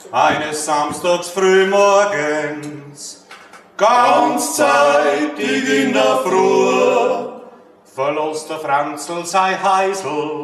eines Samstags frühmorgens, ganz zeitig in der Früh, verlässt der Franzl sein Häusl